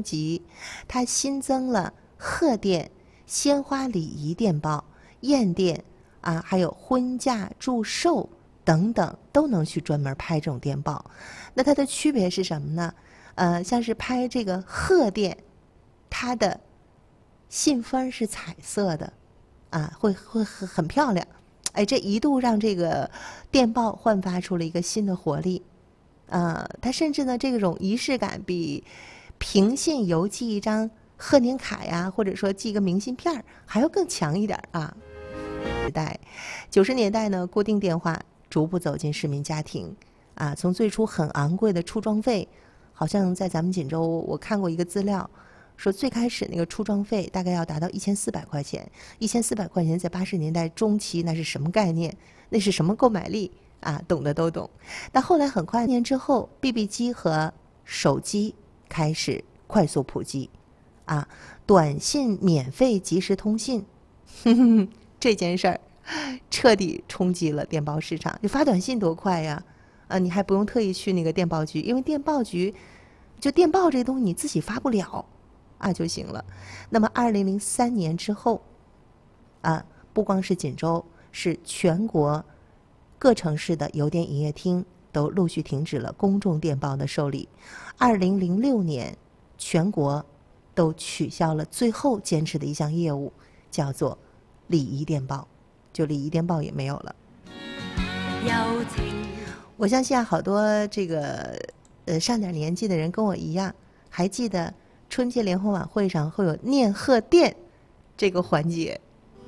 重疾，它新增了贺电、鲜花礼仪电报、宴电啊，还有婚嫁祝寿等等，都能去专门拍这种电报。那它的区别是什么呢？像是拍这个贺电，它的信封是彩色的，啊，会很漂亮。哎，这一度让这个电报焕发出了一个新的活力。它甚至呢，这种仪式感比平信邮寄一张贺年卡呀，或者说寄个明信片还要更强一点啊。90年代呢，固定电话逐步走进市民家庭啊，从最初很昂贵的出装费，好像在咱们锦州，我看过一个资料，说最开始那个出装费大概要达到1400块钱，1400块钱在80年代中期那是什么概念？那是什么购买力啊？懂的都懂。但后来很快年之后 ，BB 机和手机开始快速普及，啊，短信免费即时通信，这件事儿彻底冲击了电报市场。就发短信多快呀！你还不用特意去那个电报局，因为电报局就电报这东西你自己发不了啊就行了。那么2003年之后啊，不光是锦州，是全国各城市的邮电营业厅都陆续停止了公众电报的受理。2006年，全国都取消了最后坚持的一项业务，叫做礼仪电报，就礼仪电报也没有了。我相信好多这个上点年纪的人跟我一样，还记得春节联欢晚会上会有念贺电这个环节。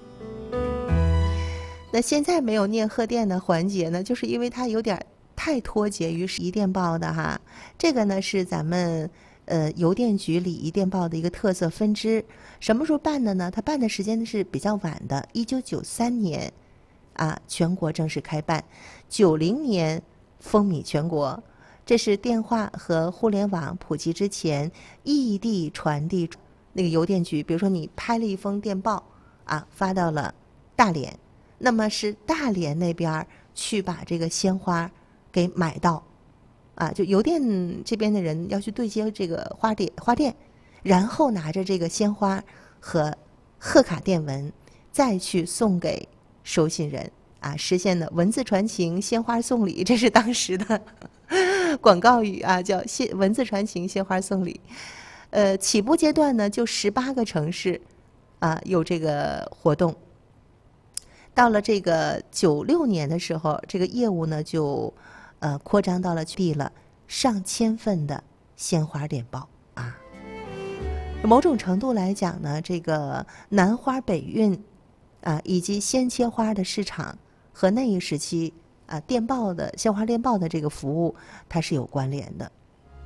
那现在没有念贺电的环节呢，就是因为它有点太脱节于礼仪电报的哈。这个呢是咱们邮电局礼仪电报的一个特色分支。什么时候办的呢？它办的时间是比较晚的，1993年啊，全国正式开办，90年风靡全国。这是电话和互联网普及之前异地传递。那个邮电局，比如说你拍了一封电报啊，发到了大连，那么是大连那边去把这个鲜花给买到啊，就邮电这边的人要去对接这个花店，然后拿着这个鲜花和贺卡电文再去送给收信人啊，实现了文字传情，鲜花送礼，这是当时的广告语啊，叫文字传情，鲜花送礼。起步阶段呢，就18个城市啊有这个活动。到了这个96年的时候，这个业务呢就扩张到了上千份的鲜花电报啊。某种程度来讲呢，这个南花北运啊，以及鲜切花的市场和那一时期啊电报的鲜花电报的这个服务，它是有关联的。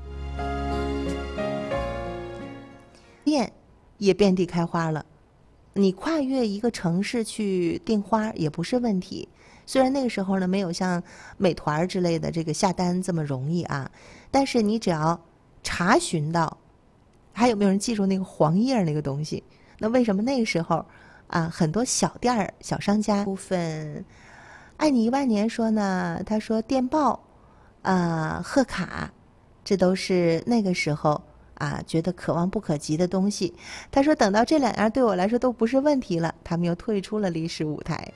店也遍地开花了，你跨越一个城市去订花也不是问题。虽然那个时候呢没有像美团之类的这个下单这么容易啊，但是你只要查询到，还有没有人记住那个黄页那个东西？那为什么那个时候啊很多小店小商家部分爱你1万年说呢？他说电报贺卡，这都是那个时候啊觉得可望不可及的东西。他说等到这2样对我来说都不是问题了，他们又退出了历史舞台。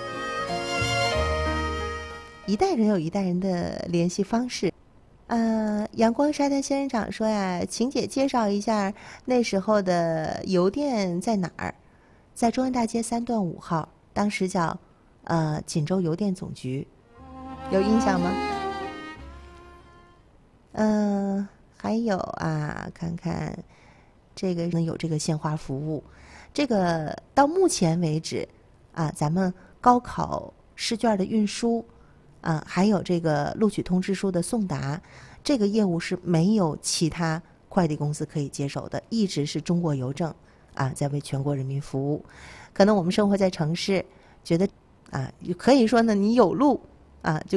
一代人有一代人的联系方式。阳光沙滩仙人掌说呀，请姐介绍一下那时候的邮电在哪儿？在中央大街3段5号，当时叫锦州邮电总局，有印象吗？还有啊，看看这个能有这个鲜花服务。这个到目前为止啊，咱们高考试卷的运输啊，还有这个录取通知书的送达，这个业务是没有其他快递公司可以接手的，一直是中国邮政啊在为全国人民服务。可能我们生活在城市，觉得啊，可以说呢，你有路啊就